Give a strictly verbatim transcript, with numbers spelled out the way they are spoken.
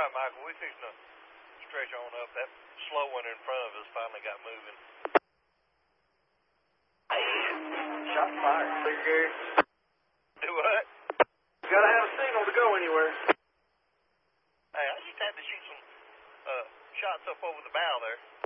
right, Michael, we fixing to stretch on up. That slow one in front of us finally got moving. Shot fired. Clear, Gary. Do what? Gotta have a signal to go anywhere. Hey, I just had to shoot some uh, shots up over the bow there.